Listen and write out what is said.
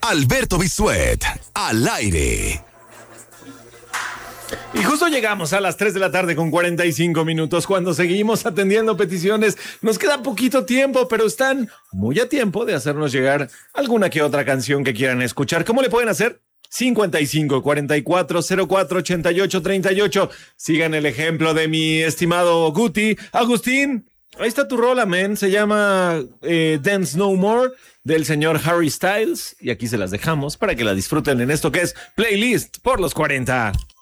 Alberto Bisuet, al aire. Y justo llegamos a las 3 de la tarde con 45 minutos cuando seguimos atendiendo peticiones. Nos queda poquito tiempo, pero están muy a tiempo de hacernos llegar alguna que otra canción que quieran escuchar. ¿Cómo le pueden hacer? 55 44 04 88 38. Sigan el ejemplo de mi estimado Guti. Agustín, ahí está tu rola, man. Se llama Dance No More del señor Harry Styles. Y aquí se las dejamos para que la disfruten en esto que es Playlist por los 40.